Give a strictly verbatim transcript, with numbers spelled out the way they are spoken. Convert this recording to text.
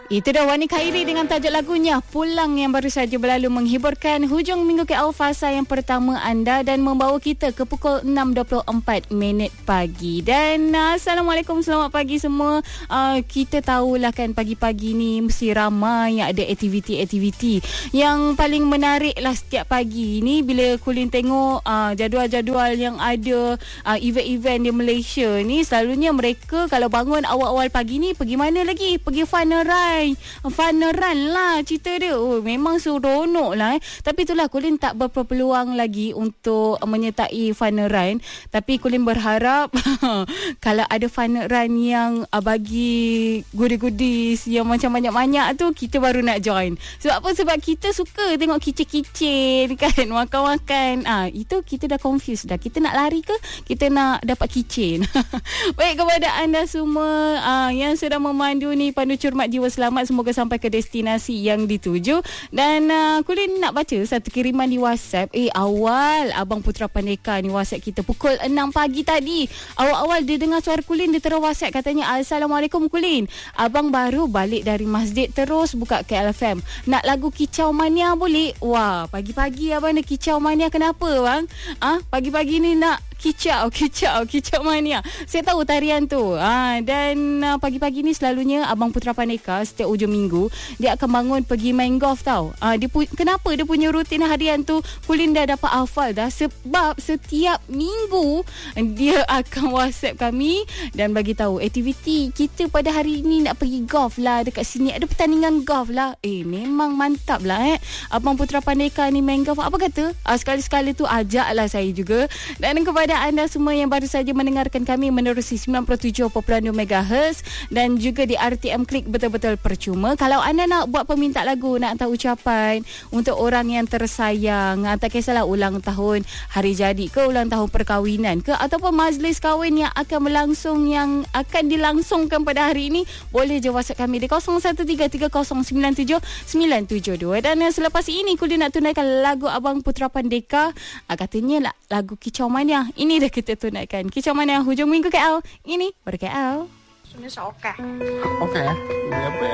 Itu dah Wani Khairi dengan tajuk lagunya Pulang yang baru saja berlalu menghiburkan hujung minggu K L fasa yang pertama anda dan membawa kita ke pukul enam dua puluh empat minit pagi. Dan uh, Assalamualaikum, selamat pagi semua. Uh, kita tahulah kan pagi-pagi ni mesti ramai yang ada aktiviti-aktiviti. Yang paling menarik lah setiap pagi ni bila Kulin tengok uh, jadual-jadual yang ada uh, event-event di Malaysia ni, selalunya mereka kalau bangun awal-awal pagi ni pergi mana lagi? Pergi Fun Ride. Fun Run lah cerita dia. Oh, memang seronok lah eh. Tapi itulah Kulin tak berpeluang lagi untuk menyertai Fun Run. Tapi Kulin berharap kalau ada Fun Run yang uh, bagi goodies-goodies yang macam banyak-banyak tu, kita baru nak join. Sebab apa? Sebab kita suka tengok kicin-kicin kan, makan-makan. Ah, itu kita dah confused dah. Kita nak lari ke? Kita nak dapat kicin? Baik, kepada anda semua uh, yang sedang memandu ni, pandu cermat jiwa selamat, semoga sampai ke destinasi yang dituju. Dan uh, Kulin nak baca satu kiriman di WhatsApp. Eh, awal Abang Putra Pandeka ni WhatsApp kita pukul enam pagi tadi. Awal-awal dia dengar suara Kulin, dia terus WhatsApp katanya, Assalamualaikum Kulin, abang baru balik dari masjid terus buka K L F M. Nak lagu Kicau Mania boleh? Wah, pagi-pagi abang nak Kicau Mania, kenapa bang? Ah, pagi-pagi ni nak Kicau, kicau, kicau mania. Saya tahu tarian tu. Ha, dan uh, pagi-pagi ni selalunya Abang Putra Pandeka setiap hujung minggu dia akan bangun pergi main golf tau. Ha, dia pu- kenapa dia punya rutin harian tu Kulin dah dapat hafal dah, sebab setiap minggu dia akan WhatsApp kami dan bagi tahu aktiviti kita pada hari ini nak pergi golf lah, dekat sini ada pertandingan golf lah. Eh, memang mantap lah eh. Abang Putra Pandeka ni main golf. Apa kata? Ha, sekali-sekali tu ajaklah saya juga. Dan kepada anda semua yang baru saja mendengarkan kami menerusi sembilan puluh tujuh perpuluhan dua megahertz dan juga di R T M Klik betul-betul percuma. Kalau anda nak buat peminta lagu, nak hantar ucapan untuk orang yang tersayang, tak kisahlah ulang tahun hari jadi ke, ulang tahun perkahwinan ke, ataupun majlis kahwin yang akan berlangsung, yang akan dilangsungkan pada hari ini, boleh je WhatsApp kami di kosong satu tiga tiga kosong sembilan tujuh sembilan tujuh dua. Dan selepas ini Kulin nak tunaikan lagu Abang Putra Pandeka, katanya lah lagu Kicau Mania. Ini dah kita tunaikan Kicau Mania hujung minggu K L. Ini ber K L. Sebenarnya okey. Okey eh. Boleh apa